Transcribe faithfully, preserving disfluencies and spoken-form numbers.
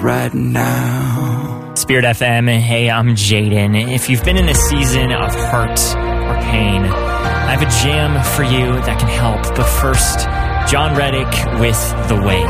right now. Spirit F M, hey, I'm Jaden. If you've been in a season of hurt or pain, I have a jam for you that can help. But first, John Reddick with The Way.